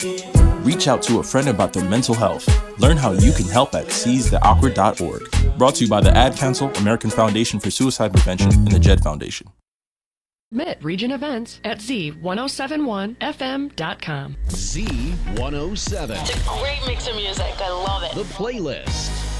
Reach out to a friend about their mental health. Learn how you can help at seizetheawkward.org. Brought to you by the Ad Council, American Foundation for Suicide Prevention, and the JED Foundation. Submit region events at z1071fm.com. Z107. It's a great mix of music. I love it. The playlist.